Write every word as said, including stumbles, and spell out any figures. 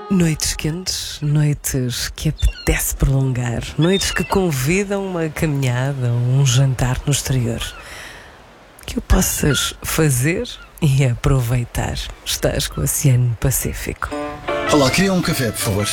Noites quentes, noites que apetece prolongar, noites que convidam uma caminhada ou um jantar no exterior. Que o possas fazer e aproveitar. Estás com o Oceano Pacífico. Olá, queria um café, por favor.